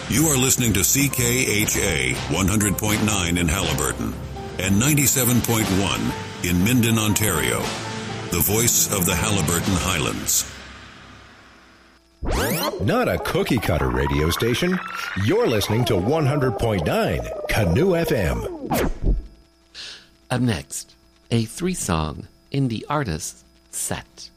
You are listening to CKHA 100.9 in Halliburton and 97.1 in Minden, Ontario. The voice of the Halliburton Highlands. Not a cookie-cutter radio station. You're listening to 100.9 Canoe FM. Up next, a 3-song indie artist set.